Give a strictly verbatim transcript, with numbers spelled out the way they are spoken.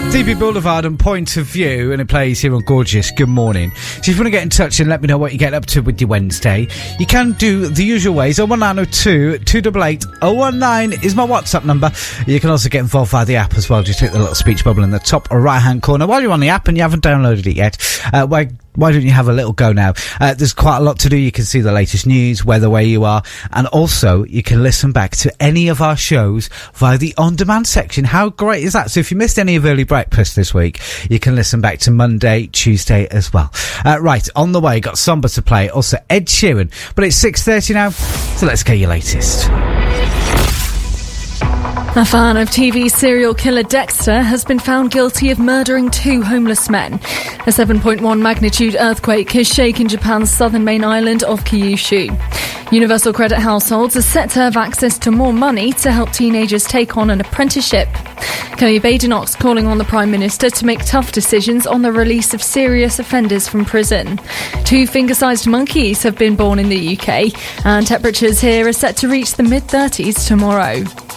D B Boulevard and Point of View, and it plays here on Gorgeous. Good morning. So if you want to get in touch and let me know what you get up to with your Wednesday, you can do the usual ways. oh one nine oh two, two eight eight, oh one nine is my WhatsApp number. You can also get involved via the app as well. Just hit the little speech bubble in the top right hand corner. While you're on the app and you haven't downloaded it yet, uh, why, why don't you have a little go now? Uh, there's quite a lot to do. You can see the latest news, weather, where you are, and also you can listen back to any of our shows via the on-demand section. How great is that? So if you missed any of Early Breakfast this week, you can listen back to Monday, Tuesday as well. Uh, right, on the way, got Samba to play, also Ed Sheeran. But it's six thirty now, so let's get your latest. A fan of T V serial killer Dexter has been found guilty of murdering two homeless men. A seven point one magnitude earthquake has shaken Japan's southern main island of Kyushu. Universal Credit households are set to have access to more money to help teenagers take on an apprenticeship. Kemi Badenoch's calling on the Prime Minister to make tough decisions on the release of serious offenders from prison. Two finger-sized monkeys have been born in the U K, and temperatures here are set to reach the mid thirties tomorrow.